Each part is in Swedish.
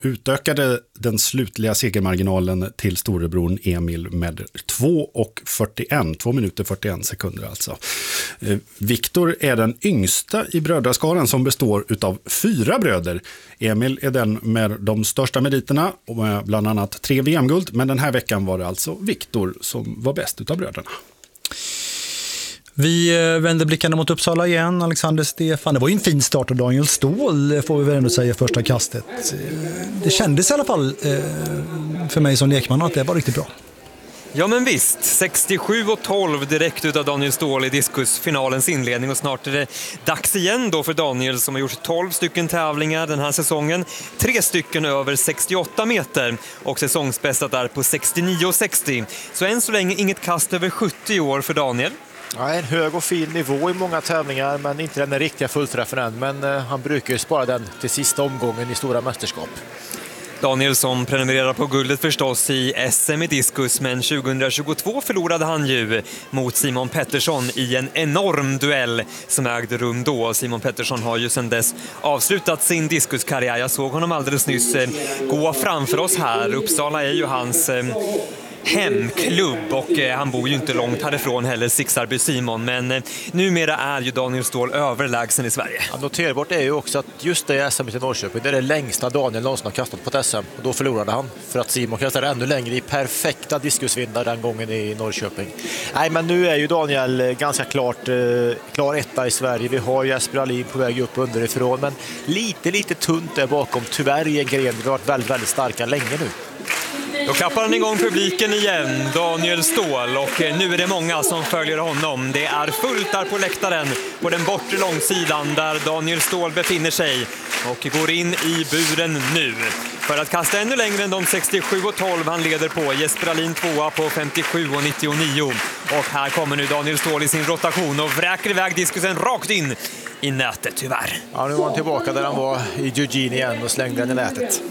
utökade den slutliga segermarginalen till storebror Emil med 2 minuter 41 sekunder alltså. Viktor är den yngsta i brödraskaran som består utav 4 bröder. Emil är den med de största meriterna och med bland annat 3 VM-guld, men den här veckan var det alltså Viktor som var bäst utav bröderna. Vi vänder blickarna mot Uppsala igen, Alexander Stefan. Det var ju en fin start av Daniel Ståhl, får vi väl ändå säga, första kastet. Det kändes i alla fall för mig som lekman att det var riktigt bra. Ja men visst, 67,12 direkt utav Daniel Ståhl i diskusfinalens inledning, och snart är det dags igen då för Daniel som har gjort 12 stycken tävlingar den här säsongen. 3 stycken över 68 meter och säsongsbästat är på 69,60. Så än så länge inget kast över 70 år för Daniel. Ja, en hög och fin nivå i många tävlingar, men inte den riktiga fullträffen än. Men han brukar ju spara den till sista omgången i stora mästerskap. Daniel som prenumererar på guldet förstås i SM i diskus, men 2022 förlorade han ju mot Simon Pettersson i en enorm duell som ägde rum då. Simon Pettersson har ju sedan dess avslutat sin diskuskarriär. Jag såg honom alldeles nyss gå framför oss här. Uppsala är ju hans hemklubb och han bor ju inte långt härifrån heller, Sixarby Simon, men numera är ju Daniel Ståhl överlägsen i Sverige. Ja, noterbart är ju också att just det SM i Norrköping, det är det längsta Daniel någonsin har kastat på ett SM, och då förlorade han för att Simon kastade ännu längre i perfekta diskusvindar den gången i Norrköping. Nej, men nu är ju Daniel ganska klar etta i Sverige. Vi har Jesper Alin på väg upp underifrån, men lite tunt där bakom, tyvärr i en gren. Vi har varit väldigt, väldigt starka länge nu. Då klappar han igång publiken igen, Daniel Ståhl, och nu är det många som följer honom. Det är fullt där på läktaren på den bortre långsidan där Daniel Ståhl befinner sig och går in i buren nu för att kasta ännu längre än de 67,12 han leder på. Jesper Alin 2 på 57,99, och här kommer nu Daniel Ståhl i sin rotation och vräker iväg diskusen rakt in i nätet, tyvärr. Ja, nu var han tillbaka där han var i Eugene igen och slängde den i nätet.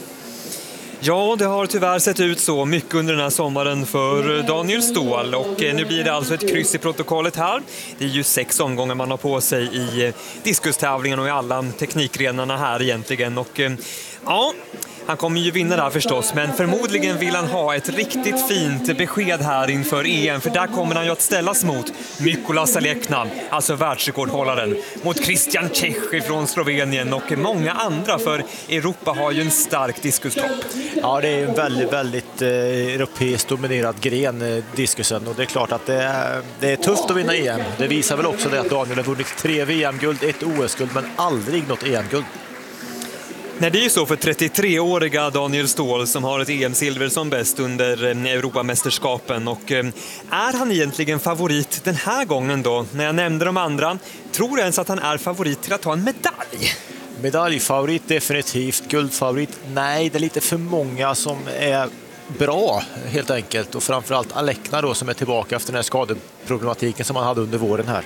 Ja, det har tyvärr sett ut så mycket under den här sommaren för Daniel Ståhl, och nu blir det alltså ett kryss i protokollet här. Det är ju 6 omgångar man har på sig i diskustävlingen och i alla teknikgrenarna här egentligen, och ja, han kommer ju vinna där förstås, men förmodligen vill han ha ett riktigt fint besked här inför EM, för där kommer han ju att ställas mot Mykola Salekna, alltså världsrekordhållaren, mot Christian Čech från Slovenien och många andra, för Europa har ju en stark diskustopp. Ja, det är en väldigt, väldigt europeiskt dominerad gren, diskusen, och det är klart att det är tufft att vinna EM. Det visar väl också det att Daniel har vunnit 3 VM-guld, 1 OS-guld, men aldrig något EM-guld. Nej, det är ju så för 33-åriga Daniel Ståhl som har ett EM-silver som bäst under Europamästerskapen, och är han egentligen favorit den här gången då? När jag nämnde de andra, tror jag ens att han är favorit till att ta en medalj? Medaljfavorit definitivt, guldfavorit nej, det är lite för många som är bra helt enkelt, och framförallt Alekna då som är tillbaka efter den här skadeproblematiken som han hade under våren här.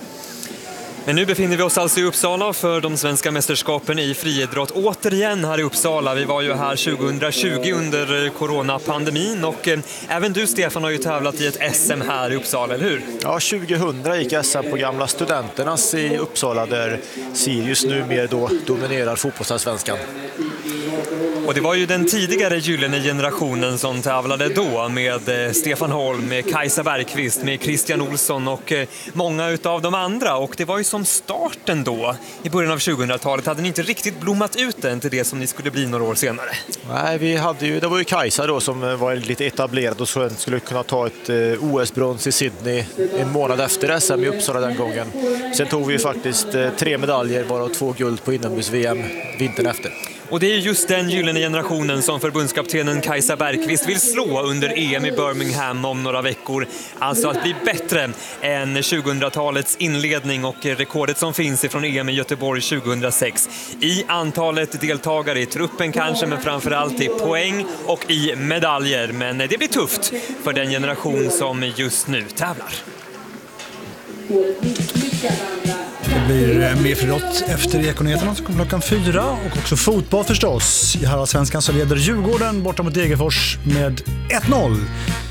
Men nu befinner vi oss alltså i Uppsala för de svenska mästerskapen i friidrott. Återigen här i Uppsala. Vi var ju här 2020 under coronapandemin, och även du, Stefan, har ju tävlat i ett SM här i Uppsala, eller hur? Ja, 2000 gick SM på gamla Studenternas i Uppsala, där Sirius nu mer då dominerar fotbollsallsvenskan. Och det var ju den tidigare gyllene generationen som tävlade då med Stefan Holm, med Kajsa Bergqvist, med Christian Olsson och många utav de andra. Och det var ju som starten då, i början av 2000-talet, hade ni inte riktigt blommat ut än till det som ni skulle bli några år senare. Nej, det var ju Kajsa då som var lite etablerad och så skulle kunna ta ett OS-brons i Sydney en månad efter SM i Uppsala den gången. Sen tog vi ju faktiskt 3 medaljer, varav 2 guld på inomhus-VM vintern efter. Och det är just den gyllene generationen som förbundskaptenen Kajsa Bergqvist vill slå under EM i Birmingham om några veckor. Alltså att bli bättre än 2000-talets inledning och rekordet som finns ifrån EM i Göteborg 2006. I antalet deltagare i truppen kanske, men framförallt i poäng och i medaljer. Men det blir tufft för den generation som just nu tävlar. Det blir mer friidrott efter Ekonyheterna som kommer klockan 4, och också fotboll förstås. I Herrallsvenskan så leder Djurgården borta mot Degerfors med 1-0.